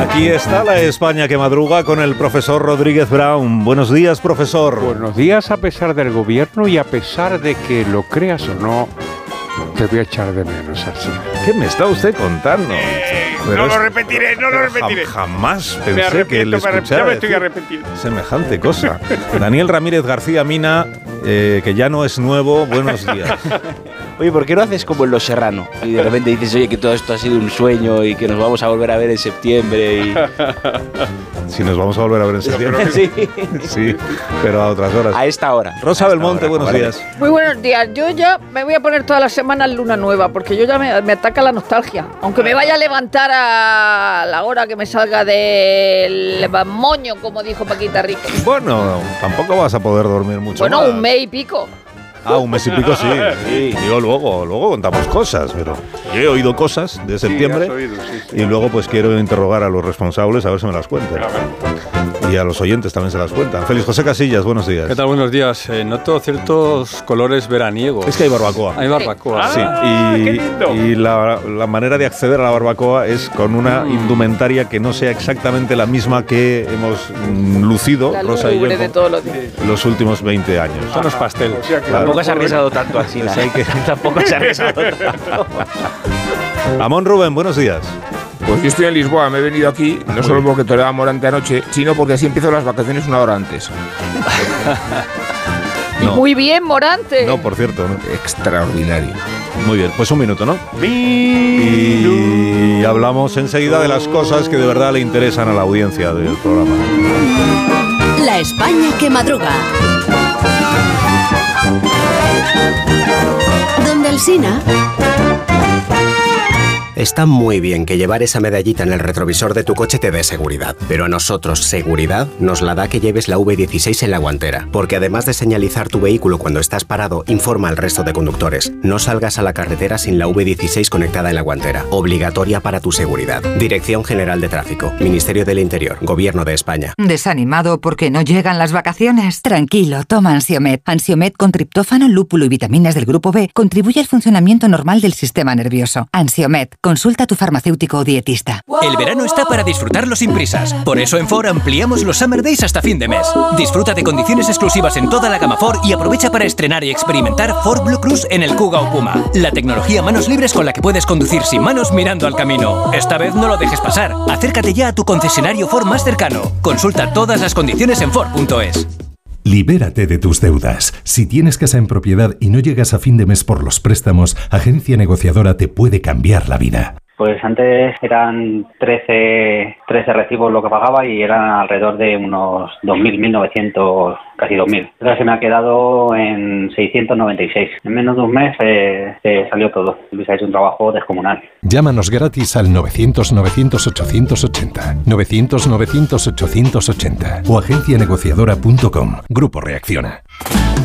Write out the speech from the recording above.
Aquí está la España que madruga con el profesor Rodríguez Brown. Buenos días, profesor. Buenos días, a pesar del gobierno y a pesar de que lo creas o no, te voy a echar de menos así. ¿Qué me está usted contando? No lo repetiré. Jamás pensé que le escuchara. Ya me estoy arrepintiendo. Semejante cosa. Daniel Ramírez García Mina, que ya no es nuevo, buenos días. Oye, ¿por qué no haces como en Los Serrano? Y de repente dices, oye, que todo esto ha sido un sueño y que nos vamos a volver a ver en septiembre y... Si nos vamos a volver a ver en septiembre. Sí, pero a otras horas. A esta hora. Rosa Belmonte, buenos días. Muy buenos días. Yo ya me voy a poner todas las semanas luna nueva, porque yo ya me ataca la nostalgia. Aunque me vaya a levantar a la hora que me salga del moño, como dijo Paquita Rico. Bueno, tampoco vas a poder dormir mucho más. Bueno, un mes y pico. Un mes y pico sí. Digo, luego contamos cosas, pero yo he oído cosas de septiembre y luego pues quiero interrogar a los responsables a ver si me las cuentan. Y a los oyentes también se las cuentan. Félix José Casillas, buenos días. ¿Qué tal? Buenos días. Noto ciertos colores veraniegos. Es que hay barbacoa. Hay barbacoa. Sí. Y la manera de acceder a la barbacoa es con una indumentaria que no sea exactamente la misma que hemos lucido, Rosa y yo, de todos los días. Los últimos 20 años. Son los pasteles. Tampoco se ha arriesgado tanto así. Tampoco se ha arriesgado tanto. Amón Rubén, buenos días. Pues yo estoy en Lisboa, me he venido aquí, no solo porque toreaba Morante anoche, sino porque así empiezo las vacaciones una hora antes. No. Muy bien, Morante. No, por cierto, ¿no? Extraordinario. Muy bien, pues un minuto, ¿no? Y hablamos enseguida de las cosas que de verdad le interesan a la audiencia del programa. La España que madruga. Donde Alsina. Está muy bien que llevar esa medallita en el retrovisor de tu coche te dé seguridad, pero a nosotros seguridad nos la da que lleves la V16 en la guantera, porque además de señalizar tu vehículo cuando estás parado, informa al resto de conductores. No salgas a la carretera sin la V16 conectada en la guantera, obligatoria para tu seguridad. Dirección General de Tráfico, Ministerio del Interior, Gobierno de España. ¿Desanimado porque no llegan las vacaciones? Tranquilo, toma Ansiomed. Ansiomed con triptófano, lúpulo y vitaminas del grupo B contribuye al funcionamiento normal del sistema nervioso. Ansiomed. Consulta a tu farmacéutico o dietista. El verano está para disfrutarlo sin prisas. Por eso en Ford ampliamos los Summer Days hasta fin de mes. Disfruta de condiciones exclusivas en toda la gama Ford y aprovecha para estrenar y experimentar Ford Blue Cruise en el Kuga o Puma. La tecnología manos libres con la que puedes conducir sin manos mirando al camino. Esta vez no lo dejes pasar. Acércate ya a tu concesionario Ford más cercano. Consulta todas las condiciones en Ford.es. Libérate de tus deudas. Si tienes casa en propiedad y no llegas a fin de mes por los préstamos, Agencia Negociadora te puede cambiar la vida. Pues antes eran 13 recibos lo que pagaba y eran alrededor de unos 2.000, 1.900, casi 2.000. Ahora se me ha quedado en 696. En menos de un mes se salió todo. Luis ha hecho un trabajo descomunal. Llámanos gratis al 900-900-880, 900-900-880 o agencianegociadora.com. Grupo Reacciona.